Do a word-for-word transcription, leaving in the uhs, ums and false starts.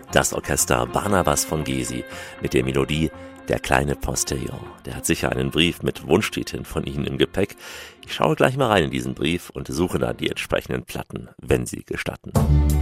Das Orchester Barnabas von Gesi mit der Melodie Der kleine Postillon. Der hat sicher einen Brief mit Wunschtiteln von Ihnen im Gepäck. Ich schaue gleich mal rein in diesen Brief und suche da die entsprechenden Platten, wenn Sie gestatten.